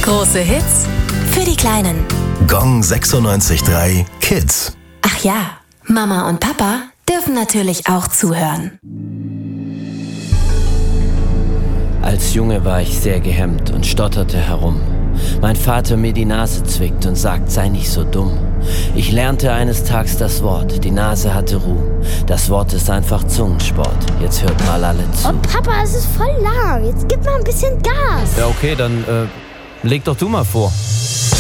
Große Hits für die Kleinen. Gong 96.3 Kids. Ach ja, Mama und Papa dürfen natürlich auch zuhören. Als Junge war ich sehr gehemmt und stotterte herum. Mein Vater mir die Nase zwickt und sagt, sei nicht so dumm. Ich lernte eines Tages das Wort, die Nase hatte Ruhe. Das Wort ist einfach Zungensport, jetzt hört mal alle zu. Oh Papa, es ist voll lahm, jetzt gib mal ein bisschen Gas. Ja, okay, dann leg doch du mal vor.